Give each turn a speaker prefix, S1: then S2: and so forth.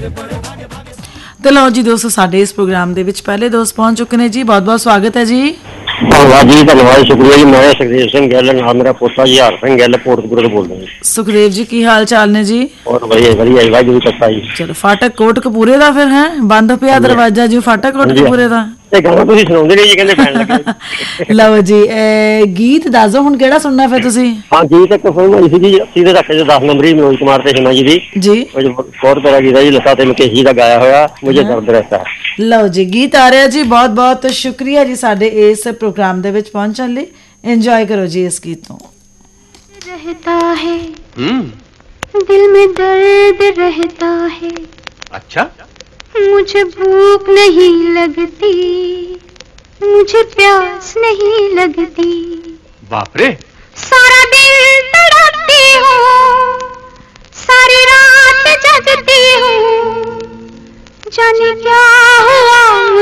S1: तो लो जी दोस्तों साडे इस प्रोग्राम दे विच पहले दोस्त पहुंच चुके हैं जी। बहुत बहुत स्वागत है जी।
S2: धन्यवाद जी, धन्यवाद, शुक्रिया जी। मैं सुखदेव सिंह गिल, नाम मेरा पोता जी हार सिंह गिल, कोटकपुरे तो बोल रहे हैं।
S1: सुखदेव जी की हाल चाल ने जी?
S2: और बढ़िया बढ़िया वाहिगुरू जी करता जी।
S1: चलो फाटक कोटकपुरे दा फिर है बंद पिया दरवाजा जी फाटक कोटकपुरे दा।
S2: गाना तुसीं सुणाउंदे नहीं जी, कहंदे पैण लगे।
S1: ਲਓ ਜੀ ਗੀਤ ਦੱਸ ਦਿਓ ਹੁਣ ਕਿਹੜਾ ਸੁਣਨਾ ਫਿਰ ਤੁਸੀਂ?
S2: हाँ गीत एक फिल्म आई सी जी 80 ਦੇ ਦਹਾਕੇ 'ਚ 10 ਨੰਬਰੀ ਮਨੋਜ ਕੁਮਾਰ ਤੇ ਹਿਮਾ ਜੀ ਦੀ
S1: ਜੀ
S2: ਬਹੁਤ ਪਿਆਰਾ ਗੀਤ ਹੈ ਜੀ, ਲਤਾ ਤੇ ਮੁਕੇਸ਼ ਜੀ ਦਾ ਗਾਇਆ ਹੋਇਆ ਮੁਝੇ ਦਰਦ ਰਹਿਤਾ ਹੈ।
S1: ਲਓ ਜੀ ਗੀਤ ਆ ਰਿਹਾ ਜੀ। ਬਹੁਤ ਬਹੁਤ ਸ਼ੁਕਰੀਆ ਜੀ ਸਾਡੇ ਇਸ ਪ੍ਰੋਗਰਾਮ ਦੇ ਵਿੱਚ ਪਹੁੰਚਣ ਲਈ। ਇੰਜੋਏ ਕਰੋ ਜੀ ਇਸ ਗੀਤ ਨੂੰ।
S3: रहता है दिल में दर्द रहता है।
S4: अच्छा
S3: मुझे भूख नहीं लगती, मुझे प्यास नहीं लगती,
S4: बाप रे
S3: सारा दिन तड़पती हूँ, सारी रात जगती हूँ, जाने क्या हुआ